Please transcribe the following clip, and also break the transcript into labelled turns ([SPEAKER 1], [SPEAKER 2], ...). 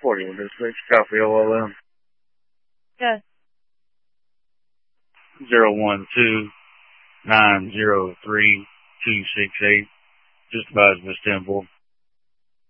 [SPEAKER 1] 41 dispatch, copy LLM.
[SPEAKER 2] Yes.
[SPEAKER 1] 012-903-268. Just advise Miss Temple.